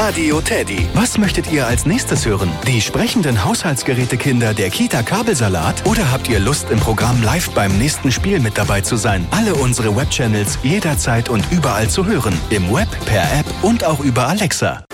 Radio Teddy. Was möchtet ihr als nächstes hören? Die sprechenden Haushaltsgerätekinder der Kita Kabelsalat? Oder habt ihr Lust, im Programm live beim nächsten Spiel mit dabei zu sein? Alle unsere Webchannels jederzeit und überall zu hören. Im Web, per App und auch über Alexa.